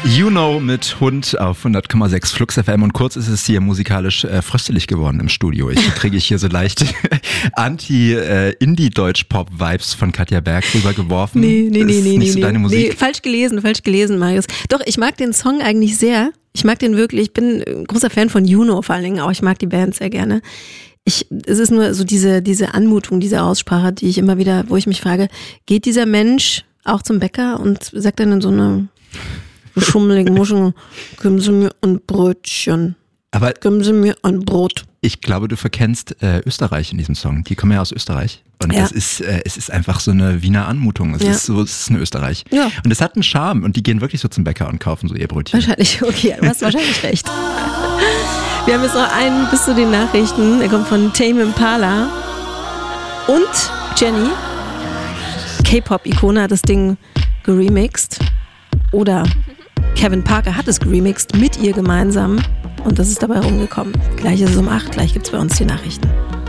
You Know mit Hund auf 100,6 Flux FM und kurz ist es hier musikalisch fröstelig geworden im Studio. Kriege ich hier so leicht Anti-Indie-Deutsch-Pop-Vibes von Katja Berg rübergeworfen. Nee. So deine Musik? Nee, falsch gelesen, Marius. Doch, ich mag den Song eigentlich sehr. Ich mag den wirklich. Ich bin ein großer Fan von You Know vor allen Dingen auch. Ich mag die Band sehr gerne. Es ist nur so diese Anmutung, diese Aussprache, die ich immer wieder, wo ich mich frage, geht dieser Mensch auch zum Bäcker und sagt dann in so eine schummeligen Muscheln, geben Sie mir ein Brötchen. Aber geben Sie mir ein Brot. Ich glaube, du verkennst Österreich in diesem Song. Die kommen ja aus Österreich. Und ja. es ist einfach so eine Wiener Anmutung. Es ist ein Österreich. Ja. Und es hat einen Charme. Und die gehen wirklich so zum Bäcker und kaufen so ihr Brötchen. Wahrscheinlich, okay, du hast wahrscheinlich recht. Wir haben jetzt noch einen bis zu den Nachrichten. Der kommt von Tame Impala und Jenny. K-Pop-Ikone hat das Ding geremixed. Oder Kevin Parker hat es geremixed mit ihr gemeinsam. Und das ist dabei rumgekommen. Gleich ist es um 8, gleich gibt's bei uns die Nachrichten.